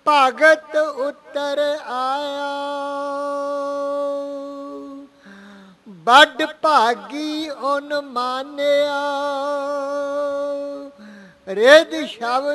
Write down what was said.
ਭਗਤ ਉਤਰ ਆਇਆ। ਵੱਡ ਭਾਗੀ ਉਨ ਮਾਨਿਆ, ਰਿਦ ਸ਼ਬਦ